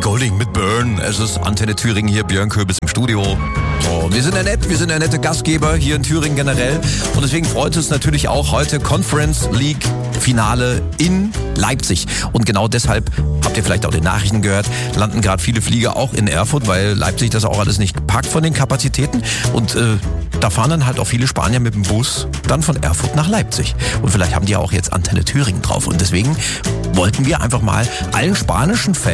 Golding mit Burn. Es ist Antenne Thüringen hier, Björn Köbis im Studio. So, wir sind ja nett, wir sind ja nette Gastgeber hier in Thüringen generell. Und deswegen freut es natürlich auch heute Conference League Finale in Leipzig. Und genau deshalb, habt ihr vielleicht auch den Nachrichten gehört, landen gerade viele Flieger auch in Erfurt, weil Leipzig das auch alles nicht packt von den Kapazitäten. Und da fahren dann halt auch viele Spanier mit dem Bus dann von Erfurt nach Leipzig. Und vielleicht haben die ja auch jetzt Antenne Thüringen drauf. Und deswegen wollten wir einfach mal allen spanischen Fans